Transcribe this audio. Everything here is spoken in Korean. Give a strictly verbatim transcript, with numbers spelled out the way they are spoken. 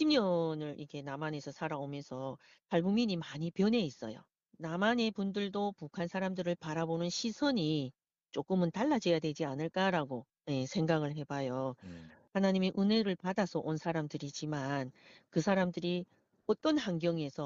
년을 이게 남한에서 살아오면서 탈북민이 많이 변해 있어요. 남한의 분들도 북한 사람들을 바라보는 시선이 '쪼끔은 달라져야 되지 않을까.'라고 예 생각을 해 봐요. 음. 하나님의 은혜를 받아서 온 사람들이지만 그 사람들이 어떤 환경에서